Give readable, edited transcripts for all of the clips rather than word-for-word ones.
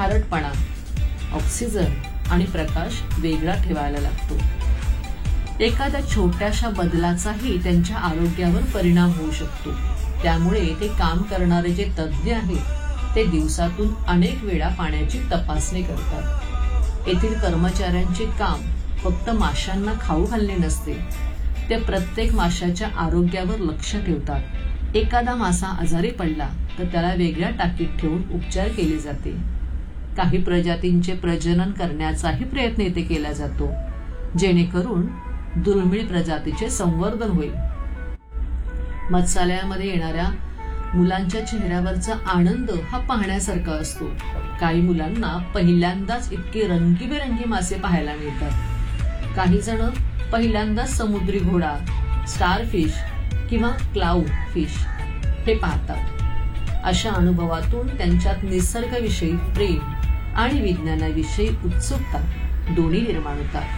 खारटपणा, ऑक्सिजन आणि प्रकाश वेगळा ठेवायला लागतो. एखाद्या छोट्याशा बदलाचाही त्यांच्या आरोग्यावर परिणाम होऊ शकतो. त्यामुळे ते काम करणारे जे तज्ज्ञ आहेत ते दिवसातून अनेक वेळा पाण्याची तपासणी करतात. येथील कर्मचाऱ्यांचे काम फक्त माशांना खाऊ घालणे नसते, ते प्रत्येक माशाच्या आरोग्यावर लक्ष ठेवतात. एखादा मासा आजारी पडला तर त्याला वेगळ्या टाकीत ठेवून उपचार केले जाते. काही प्रजातींचे प्रजनन करण्याचाही प्रयत्न येथे केला जातो, जेणेकरून दुर्मिळ प्रजातीचे संवर्धन होईल. मत्स्यालयामध्ये येणाऱ्या मुलांच्या चेहऱ्यावरचा आनंद हा पाहण्यासारखा असतो. काही मुलांना पहिल्यांदाच इतके रंगीबेरंगी मासे पाहायला मिळतात. काही जण पहिल्यांदाच समुद्री घोडा, स्टारफिश किंवा क्लाउड फिश हे पाहतात. अशा अनुभवातून त्यांच्यात निसर्गाविषयी प्रेम आणि विज्ञानाविषयी उत्सुकता दोन्ही निर्माण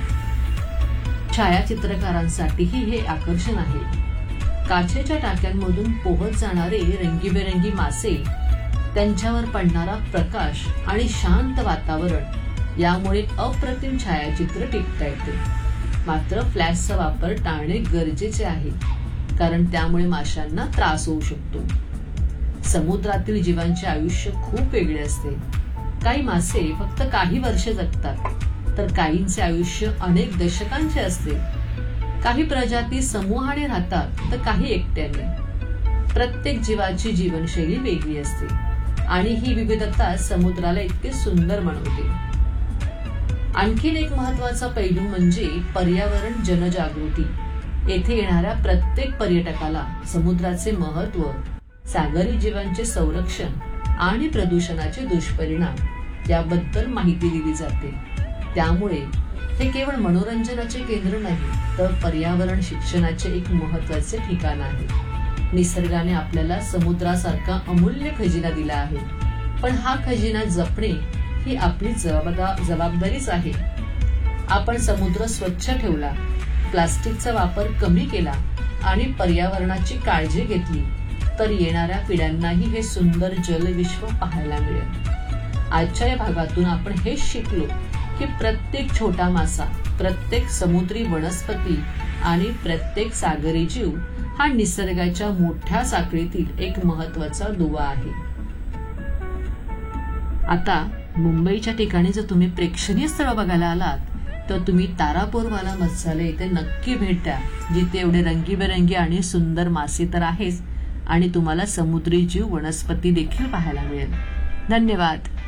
होतात. छायाचित्रकारांसाठीही हे आकर्षण आहे. काचेच्या टाक्यांमधून पोहत जाणारे रंगीबेरंगी मासे, त्यांच्यावर पडणारा प्रकाश आणि शांत वातावरण यामुळे अप्रतिम छायाचित्र टिपता येते. मात्र फ्लॅशचा वापर टाळणे गरजेचे आहे, कारण त्यामुळे माशांना त्रास होऊ शकतो. समुद्रातील जीवांचे आयुष्य खूप वेगळे असते. काही मासे फक्त काही वर्ष जगतात, तर काहींचे आयुष्य अनेक दशकांचे असते. काही प्रजाती समूहाने राहतात तर काही एकट्याने. प्रत्येक जीवाची जीवनशैली वेगळी असते आणि ही विविधता समुद्राला इतके सुंदर बनवते. आणखीन एक महत्वाचा पैलू म्हणजे पर्यावरण जनजागृती. येथे येणाऱ्या प्रत्येक पर्यटकाला समुद्राचे महत्व, सागरी जीवांचे संरक्षण आणि प्रदूषणाचे दुष्परिणाम याबद्दल माहिती दिली जाते. त्यामुळे हे केवळ मनोरंजनाचे केंद्र नाही, तर पर्यावरण शिक्षणाचे एक महत्वाचे ठिकाण आहे. निसर्गाने आपल्याला समुद्रासारखा अमूल्य खजिना दिला आहे, पण हा खजिना जपणे ही आपली जबाबदारीच आहे. आपण समुद्र स्वच्छ ठेवला, प्लास्टिकचा वापर कमी केला आणि पर्यावरणाची काळजी घेतली तर येणाऱ्या पिढ्यांनाही हे सुंदर जलविश्व पाहायला मिळेल. आजच्या या भागातून आपण हेच शिकलो की प्रत्येक छोटा मासा, प्रत्येक समुद्री वनस्पती आणि प्रत्येक सागरी जीव हा निसर्गाच्या मोठ्या साखळीतील एक महत्वाचा दुवा आहे. आता मुंबईच्या ठिकाणी जर तुम्ही प्रेक्षणीय स्थळ बघायला आलात तर तुम्ही तारापूरवाला मत्स्यालय इथे नक्की भेट द्या, जिथे एवढे रंगीबेरंगी आणि सुंदर मासे तर आहेच आणि तुम्हाला समुद्री जीव वनस्पती देखील पाहायला मिळेल. धन्यवाद.